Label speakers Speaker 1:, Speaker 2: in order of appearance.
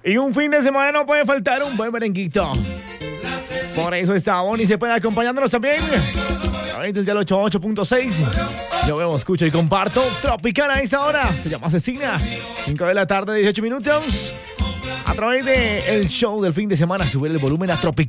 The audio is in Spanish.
Speaker 1: Y un fin de semana no puede faltar un buen merenguito. Por eso está Bonnie se puede acompañándonos también. A través del dial 88.6. Yo veo, escucho y comparto. Tropicana a esta hora. Se llama Asesina. 5 de la tarde, 18 minutos. A través del show del fin de semana, subir el volumen a Tropicana.